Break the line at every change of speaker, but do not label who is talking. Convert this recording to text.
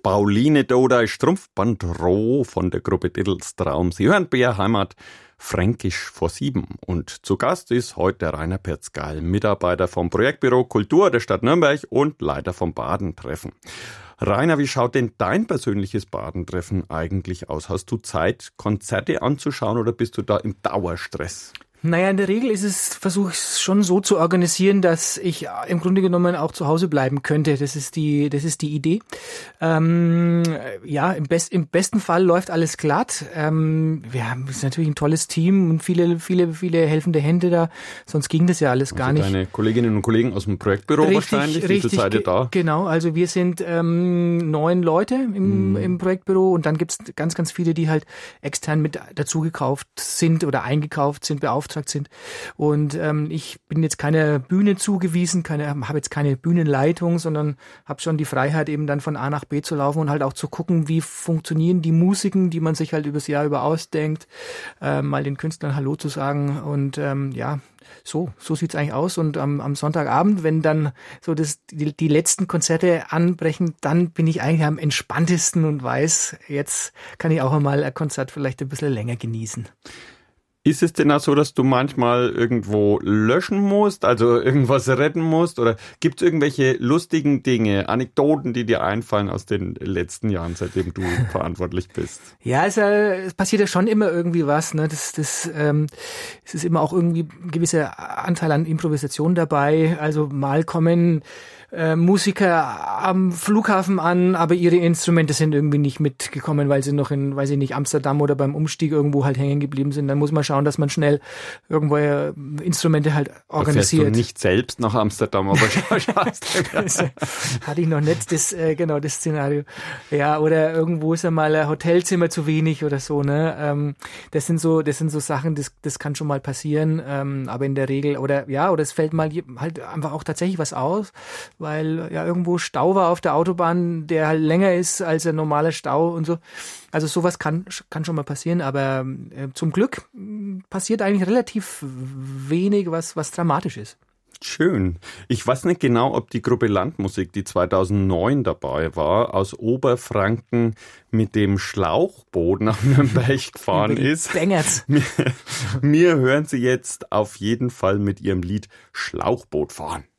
Pauline Dodai Strumpfbandroh von der Gruppe Diddlstraum. Sie hören BR Heimat Fränkisch vor 7. Und zu Gast ist heute Rainer Pirzgall, Mitarbeiter vom Projektbüro Kultur der Stadt Nürnberg und Leiter vom Badentreffen. Rainer, wie schaut denn dein persönliches Badentreffen eigentlich aus? Hast du Zeit, Konzerte anzuschauen oder bist du da im Dauerstress?
Naja, in der Regel versuche ich es schon so zu organisieren, dass ich im Grunde genommen auch zu Hause bleiben könnte. Das ist die Idee. Ja, im besten Fall läuft alles glatt. Wir haben natürlich ein tolles Team und viele helfende Hände da. Sonst ging das ja alles gar nicht.
Deine Kolleginnen und Kollegen aus dem Projektbüro wahrscheinlich? Wie viel seid ihr da?
Genau, also wir sind 9 Leute im Projektbüro und dann gibt's ganz, ganz viele, die halt extern mit dazugekauft sind oder eingekauft sind, beauftragt sind. Und ich bin jetzt keiner Bühne zugewiesen, habe jetzt keine Bühnenleitung, sondern habe schon die Freiheit, eben dann von A nach B zu laufen und halt auch zu gucken, wie funktionieren die Musiken, die man sich halt übers Jahr über ausdenkt, mal den Künstlern Hallo zu sagen. Und ja, so sieht's eigentlich aus. Und am Sonntagabend, wenn dann so die letzten Konzerte anbrechen, dann bin ich eigentlich am entspanntesten und weiß, jetzt kann ich auch einmal ein Konzert vielleicht ein bisschen länger genießen.
Ist es denn auch so, dass du manchmal irgendwo löschen musst, also irgendwas retten musst? Oder gibt es irgendwelche lustigen Dinge, Anekdoten, die dir einfallen aus den letzten Jahren, seitdem du verantwortlich bist?
Ja, es passiert ja schon immer irgendwie was. Ne? Es ist immer auch irgendwie ein gewisser Anteil an Improvisation dabei. Also mal kommen Musiker am Flughafen an, aber ihre Instrumente sind irgendwie nicht mitgekommen, weil sie noch in, weiß ich nicht, Amsterdam oder beim Umstieg irgendwo halt hängen geblieben sind. Dann muss man schauen, dass man schnell irgendwo Instrumente halt organisiert.
Da fährst du nicht selbst nach Amsterdam, aber
das hatte ich noch nicht, das Szenario. Ja, oder irgendwo ist ja mal ein Hotelzimmer zu wenig oder so, ne? Das sind so Sachen, das kann schon mal passieren, aber in der Regel, oder es fällt mal halt einfach auch tatsächlich was aus, weil ja irgendwo Stau war auf der Autobahn, der halt länger ist als ein normaler Stau und so. Also sowas kann schon mal passieren, aber zum Glück passiert eigentlich relativ wenig, was dramatisch ist.
Schön. Ich weiß nicht genau, ob die Gruppe Landmusik, die 2009 dabei war, aus Oberfranken mit dem Schlauchboot nach Nürnberg gefahren ist. Wir hören sie jetzt auf jeden Fall mit ihrem Lied Schlauchboot fahren.